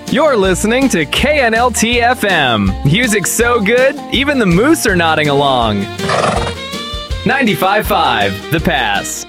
You're listening to KNLT FM. Music so good, even the moose are nodding along. 95.5, The Pass.